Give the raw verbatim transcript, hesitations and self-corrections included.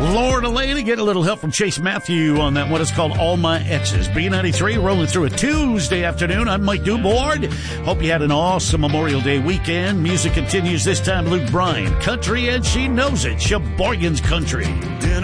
Lord Lady, get a little help from Chase Matthew on that one. It's called All My Exes. B ninety-three rolling through a Tuesday afternoon. I'm Mike Dubord. Hope you had an awesome Memorial Day weekend. Music continues this time. Luke Bryan, Country and She Knows It. Sheboygan's Country.